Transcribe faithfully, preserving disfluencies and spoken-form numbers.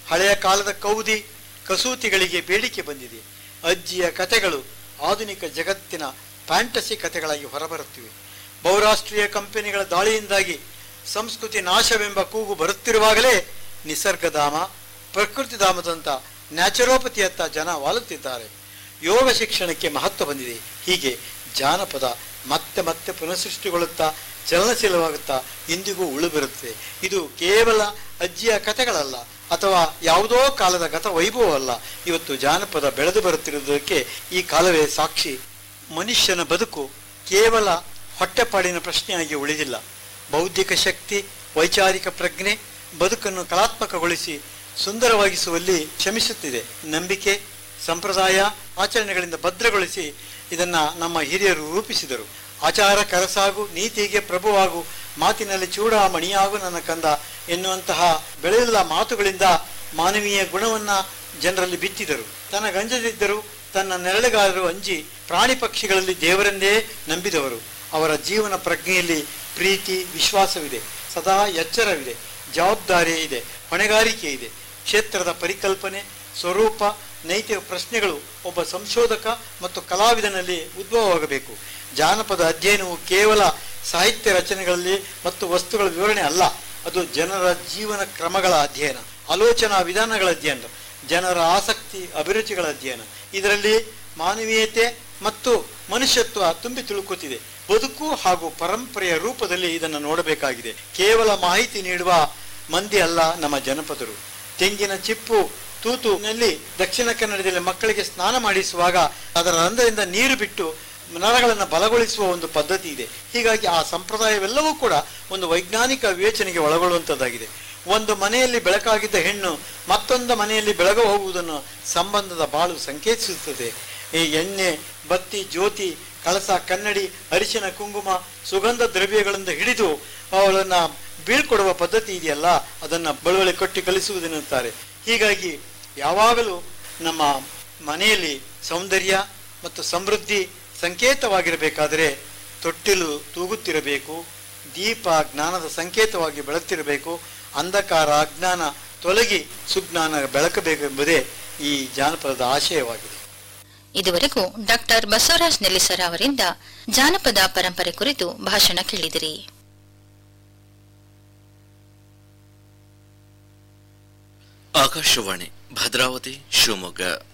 ಹಳೆಯ ಕಾಲದ ಕೌದಿ ಕಸೂತಿಗಳಿಗೆ ಬೇಡಿಕೆ ಬಂದಿದೆ. ಅಜ್ಜಿಯ ಕಥೆಗಳು ಆಧುನಿಕ ಜಗತ್ತಿನ ಫ್ಯಾಂಟಸಿ ಕಥೆಗಳಾಗಿ ಹೊರಬರುತ್ತಿವೆ. ಬಹುರಾಷ್ಟ್ರೀಯ ಕಂಪನಿಗಳ ದಾಳಿಯಿಂದಾಗಿ ಸಂಸ್ಕೃತಿ ನಾಶವೆಂಬ ಕೂಗು ಬರುತ್ತಿರುವಾಗಲೇ ನಿಸರ್ಗಧಾಮ, ಪ್ರಕೃತಿಧಾಮದಂಥ ನ್ಯಾಚುರೋಪತಿಯತ್ತ ಜನ ವಾಲುತ್ತಿದ್ದಾರೆ. ಯೋಗ ಶಿಕ್ಷಣಕ್ಕೆ ಮಹತ್ವ ಬಂದಿದೆ. ಹೀಗೆ ಜಾನಪದ ಮತ್ತೆ ಮತ್ತೆ ಪುನಃಸೃಷ್ಟಿಗೊಳ್ಳುತ್ತಾ ಚಲನಶೀಲವಾಗುತ್ತಾ ಇಂದಿಗೂ ಉಳಿಬಿರುತ್ತದೆ. ಇದು ಕೇವಲ ಅಜ್ಜಿಯ ಕಥೆಗಳಲ್ಲ ಅಥವಾ ಯಾವುದೋ ಕಾಲದ ಗತ ವೈಭವವಲ್ಲ. ಇವತ್ತು ಜಾನಪದ ಬೆಳೆದು ಬರುತ್ತಿರುವುದಕ್ಕೆ ಈ ಕಾಲವೇ ಸಾಕ್ಷಿ. ಮನುಷ್ಯನ ಬದುಕು ಕೇವಲ ಹೊಟ್ಟೆಪಾಡಿನ ಪ್ರಶ್ನೆಯಾಗಿ ಉಳಿದಿಲ್ಲ. ಬೌದ್ಧಿಕ ಶಕ್ತಿ, ವೈಚಾರಿಕ ಪ್ರಜ್ಞೆ ಬದುಕನ್ನು ಕಲಾತ್ಮಕಗೊಳಿಸಿ ಸುಂದರವಾಗಿಸುವಲ್ಲಿ ಶ್ರಮಿಸುತ್ತಿದೆ. ನಂಬಿಕೆ, ಸಂಪ್ರದಾಯ, ಆಚರಣೆಗಳಿಂದ ಭದ್ರಗೊಳಿಸಿ ಇದನ್ನು ನಮ್ಮ ಹಿರಿಯರು ರೂಪಿಸಿದರು. ಆಚಾರ ಕರಸಾಗು, ನೀತಿಗೆ ಪ್ರಭುವಾಗು, ಮಾತಿನಲ್ಲಿ ಚೂಡಾಮಣಿಯಾಗು ನನ್ನ ಕಂದ ಎನ್ನುವಂತಹ ಬೆಳೆಯುಳ್ಳ ಮಾತುಗಳಿಂದ ಮಾನವೀಯ ಗುಣವನ್ನು ಜನರಲ್ಲಿ ಬಿತ್ತಿದರು. ತನಗಂಜದಿದ್ದರು ತನ್ನ ನೆರಳಿಗಾರರು ಅಂಜಿ ಪ್ರಾಣಿ ಪಕ್ಷಿಗಳಲ್ಲಿ ದೇವರನ್ನೇ ನಂಬಿದವರು. ಅವರ ಜೀವನ ಪ್ರಜ್ಞೆಯಲ್ಲಿ ಪ್ರೀತಿ, ವಿಶ್ವಾಸವಿದೆ, ಸದಾ ಎಚ್ಚರವಿದೆ, ಜವಾಬ್ದಾರಿ ಇದೆ, ಹೊಣೆಗಾರಿಕೆ ಇದೆ. ಕ್ಷೇತ್ರದ ಪರಿಕಲ್ಪನೆ, ಸ್ವರೂಪ, ನೈತಿಕ ಪ್ರಶ್ನೆಗಳು ಒಬ್ಬ ಸಂಶೋಧಕ ಮತ್ತು ಕಲಾವಿದನಲ್ಲಿ ಉದ್ಭವವಾಗಬೇಕು. ಜಾನಪದ ಅಧ್ಯಯನವು ಕೇವಲ ಸಾಹಿತ್ಯ ರಚನೆಗಳಲ್ಲಿ ಮತ್ತು ವಸ್ತುಗಳ ವಿವರಣೆ ಅಲ್ಲ. ಅದು ಜನರ ಜೀವನ ಕ್ರಮಗಳ ಅಧ್ಯಯನ, ಆಲೋಚನಾ ವಿಧಾನಗಳ ಅಧ್ಯಯನ, ಜನರ ಆಸಕ್ತಿ, ಅಭಿರುಚಿಗಳ ಅಧ್ಯಯನ. ಇದರಲ್ಲಿ ಮಾನವೀಯತೆ ಮತ್ತು ಮನುಷ್ಯತ್ವ ತುಂಬಿ ತುಳುಕುತ್ತಿದೆ. ಬದುಕು ಹಾಗೂ ಪರಂಪರೆಯ ರೂಪದಲ್ಲಿ ಇದನ್ನು ನೋಡಬೇಕಾಗಿದೆ. ಕೇವಲ ಮಾಹಿತಿ ನೀಡುವ ಮಂದಿ ಅಲ್ಲ ನಮ್ಮ ಜನಪದರು. ತೆಂಗಿನ ಚಿಪ್ಪು ತೂತುನಲ್ಲಿ ದಕ್ಷಿಣ ಕನ್ನಡದಲ್ಲಿ ಮಕ್ಕಳಿಗೆ ಸ್ನಾನ ಮಾಡಿಸುವಾಗ ಅದರ ರಂಧ್ರದಿಂದ ನೀರು ಬಿಟ್ಟು ನರಗಳನ್ನು ಬಲಗೊಳಿಸುವ ಒಂದು ಪದ್ಧತಿ ಇದೆ. ಹೀಗಾಗಿ ಆ ಸಂಪ್ರದಾಯವೆಲ್ಲವೂ ಕೂಡ ಒಂದು ವೈಜ್ಞಾನಿಕ ವಿವೇಚನೆಗೆ ಒಳಗೊಳ್ಳುವಂಥದ್ದಾಗಿದೆ. ಒಂದು ಮನೆಯಲ್ಲಿ ಬೆಳಕಾಗಿದ್ದ ಹೆಣ್ಣು ಮತ್ತೊಂದು ಮನೆಯಲ್ಲಿ ಬೆಳಗ ಹೋಗುವುದನ್ನು ಸಂಬಂಧದ ಬಾಳು ಸಂಕೇತಿಸುತ್ತದೆ. ಈ ಎಣ್ಣೆ, ಬತ್ತಿ, ಜ್ಯೋತಿ, ಕಳಸ, ಕನ್ನಡಿ, ಅರಿಶಿನ, ಕುಂಕುಮ, ಸುಗಂಧ ದ್ರವ್ಯಗಳಿಂದ ಹಿಡಿದು ಅವಳನ್ನು ಬೀಳ್ಕೊಡುವ ಪದ್ಧತಿ ಇದೆಯಲ್ಲ, ಅದನ್ನು ಬಳುವಳಿ ಕೊಟ್ಟು ಕಲಿಸುವುದೆನ್ನುತ್ತಾರೆ. ಹೀಗಾಗಿ ಯಾವಾಗಲೂ ನಮ್ಮ ಮನೆಯಲ್ಲಿ ಸೌಂದರ್ಯ ಮತ್ತು ಸಮೃದ್ಧಿ ಸಂಕೇತವಾಗಿರಬೇಕಾದರೆ ತೊಟ್ಟಿಲು ತೂಗುತ್ತಿರಬೇಕು, ದೀಪ ಜ್ಞಾನದ ಸಂಕೇತವಾಗಿ ಬೆಳಗ್ತಿರಬೇಕು, ಅಂಧಕಾರ ಅಜ್ಞಾನ ತೊಲಗಿ ಸುಜ್ಞಾನ ಬೆಳಕಬೇಕೆಂಬುದೇ ಈ ಜಾನಪದದ ಆಶಯವಾಗಿದೆ. ಇದುವರೆಗೂ ಡಾಕ್ಟರ್ ಬಸವರಾಜ್ ನೆಲ್ಲಿಸರ ಅವರಿಂದ ಜಾನಪದ ಪರಂಪರೆ ಕುರಿತು ಭಾಷಣ ಕೇಳಿದಿರಿ. ಆಕಾಶವಾಣಿ ಭದ್ರಾವತಿ, ಶಿವಮೊಗ್ಗ.